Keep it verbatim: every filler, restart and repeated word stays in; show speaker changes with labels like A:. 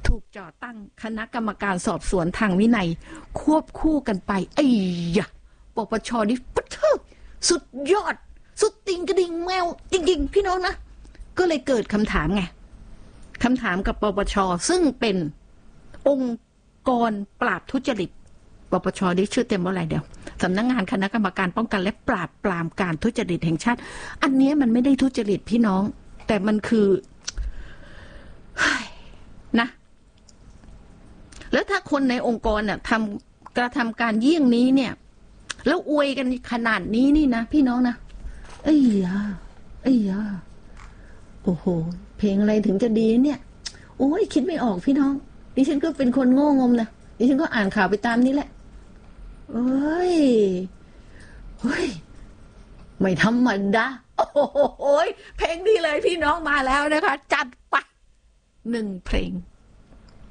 A: ถูกจ่อตั้งคณะกรรมการสอบสวนทางวินัยควบคู่กันไปไอ้ยะปปชนี่ปะเถอะสุดยอดสุดติงกระดิ่งแมวจริงๆพี่น้องนะก็เลยเกิดคำถามไงคำถามกับปปชซึ่งเป็นองค์กรปราบทุจริตปปชได้ชื่อเต็มว่าอะไรเดี๋ยวสำนักงานคณะกรรมการป้องกันและปราบปรามการทุจริตแห่งชาติอันนี้มันไม่ได้ทุจริตพี่น้องแต่มันคือนะแล้วถ้าคนในองค์กรน่ะทำกระทำการเยี่ยงนี้เนี่ยแล้วอวยกันขนาดนี้นี่นะพี่น้องนะเอ้ยอ่ะเอ้ยอ่ะโอ้โหเพลงอะไรถึงจะดีเนี่ยโอ้ยคิดไม่ออกพี่น้องดิฉันก็เป็นคนโง่งมนะดิฉันก็อ่านข่าวไปตามนี้แหละเอ้ยเฮ้ยไม่ธรรมดาโอ้โหเพลงดีเลยพี่น้องมาแล้วนะคะจัดไปหนึ่งเพลง